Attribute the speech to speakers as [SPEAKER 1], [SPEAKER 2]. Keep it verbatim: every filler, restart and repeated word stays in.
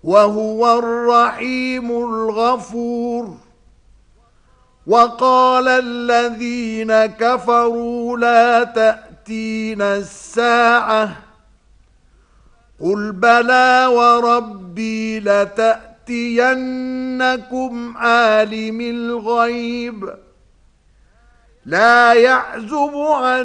[SPEAKER 1] وهو الرحيم الغفور. وقال الذين كفروا لا تأتينا الساعة قل بلى وربي لتأتينكم عالم الغيب لا يعزب عن